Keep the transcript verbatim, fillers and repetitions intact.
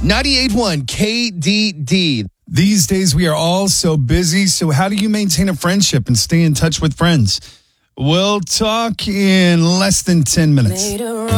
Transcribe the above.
ninety-eight point one K D D. These days, we are all so busy. So how do you maintain a friendship and stay in touch with friends? We'll talk in less than ten minutes.